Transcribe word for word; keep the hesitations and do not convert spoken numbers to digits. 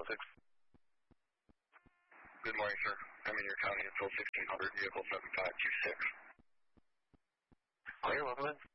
six. Good morning, sir. I'm in your county until sixteen hundred, vehicle seven five two six. Clear, welcome in.